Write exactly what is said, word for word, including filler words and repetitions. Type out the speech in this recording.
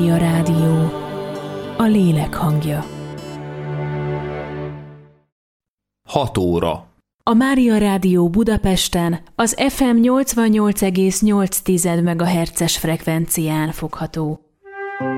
Mária Rádió, a lélek hangja. hat óra. A Mária Rádió Budapesten az ef em nyolcvannyolc egész nyolc megahertzes frekvencián fogható.